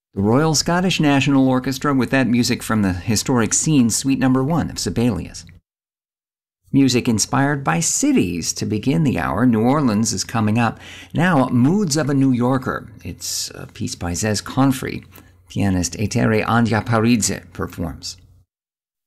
The Royal Scottish National Orchestra with that music from the historic scene Suite No. 1 of Sibelius. Music inspired by cities to begin the hour. New Orleans is coming up. Now, Moods of a New Yorker. It's a piece by Zez Confrey. Pianist Etere Andjaparidze performs.